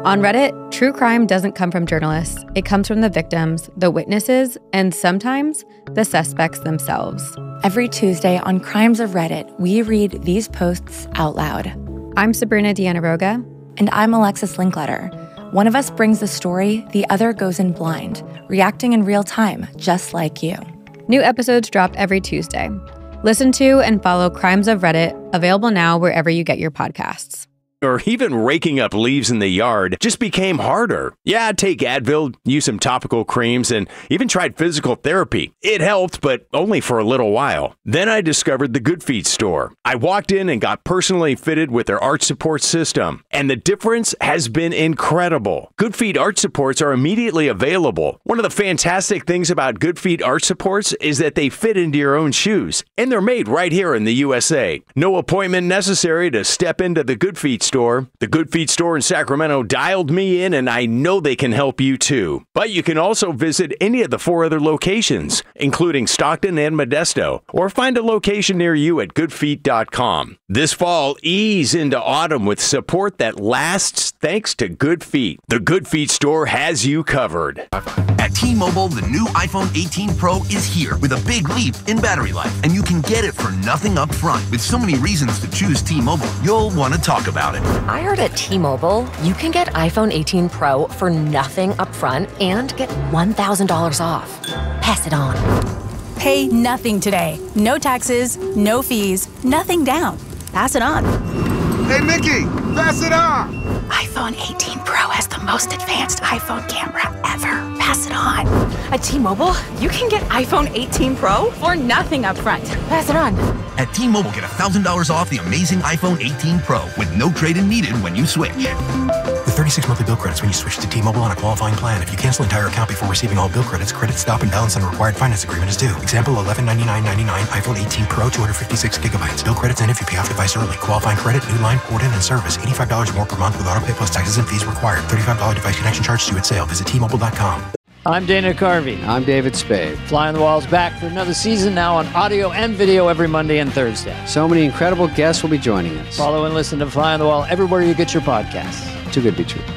On Reddit, true crime doesn't come from journalists. It comes from the victims, the witnesses, and sometimes the suspects themselves. Every Tuesday on Crimes of Reddit, we read these posts out loud. I'm Sabrina Dianaroga. And I'm Alexis Linkletter. One of us brings the story, the other goes in blind, reacting in real time, just like you. New episodes drop every Tuesday. Listen to and follow Crimes of Reddit, available now wherever you get your podcasts. Or even raking up leaves in the yard just became harder. Yeah, I'd take Advil, use some topical creams, and even tried physical therapy. It helped, but only for a little while. Then I discovered the Good Feet store. I walked in and got personally fitted with their arch support system, and the difference has been incredible. Good Feet arch supports are immediately available. One of the fantastic things about Good Feet arch supports is that they fit into your own shoes, and they're made right here in the USA. No appointment necessary to step into the Good Feet store. The Good Feet store in Sacramento dialed me in, and I know they can help you too. But you can also visit any of the 4 other locations, including Stockton and Modesto, or find a location near you at goodfeet.com. This fall, ease into autumn with support that lasts thanks to Good Feet. The Good Feet store has you covered. At T-Mobile, the new iPhone 18 Pro is here with a big leap in battery life, and you can get it for nothing up front. With so many reasons to choose T-Mobile, you'll want to talk about it. I heard at T-Mobile, you can get iPhone 18 Pro for nothing up front and get $1,000 off. Pass it on. Pay nothing today. No taxes, no fees, nothing down. Pass it on. Hey, Mickey, pass it on. iPhone 18 Pro has the most advanced iPhone camera ever. Pass it on. At T-Mobile, you can get iPhone 18 Pro for nothing up front. Pass it on. At T-Mobile, get $1,000 off the amazing iPhone 18 Pro with no trade-in needed when you switch. With 36 monthly bill credits when you switch to T-Mobile on a qualifying plan. If you cancel entire account before receiving all bill credits, credit stop and balance on required finance agreement is due. Example, $1199.99 iPhone 18 Pro, 256 gigabytes. Bill credits end if you pay off device early. Qualifying credit, new line, port in, and service. $85 more per month with autopay plus taxes and fees required. $35 device connection charge due at sale. Visit T-Mobile.com. I'm Dana Carvey. I'm David Spade. Fly on the Wall's back for another season now on audio and video every Monday and Thursday. So many incredible guests will be joining us. Follow and listen to Fly on the Wall everywhere you get your podcasts. Too good to be true.